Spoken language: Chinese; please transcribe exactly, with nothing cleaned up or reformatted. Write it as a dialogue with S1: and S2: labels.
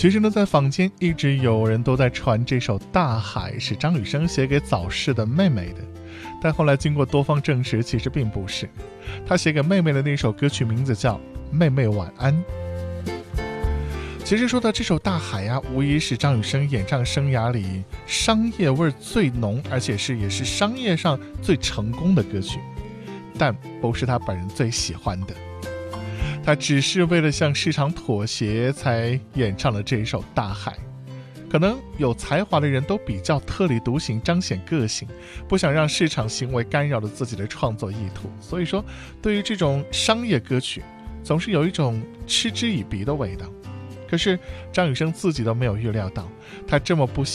S1: 其实呢，在坊间一直有人都在传这首《大海》是张雨生写给早逝的妹妹的，但后来经过多方证实，其实并不是。他写给妹妹的那首歌曲名字叫《妹妹晚安》。其实说到这首《大海》啊，无疑是张雨生演唱生涯里商业味最浓，而且是也是商业上最成功的歌曲，但不是他本人最喜欢的。他只是为了向市场妥协才演唱了这一首《大海》。可能有才华的人都比较特立独行，彰显个性，不想让市场行为干扰了自己的创作意图，所以说对于这种商业歌曲总是有一种嗤之以鼻的味道。可是张雨生自己都没有预料到，他这么不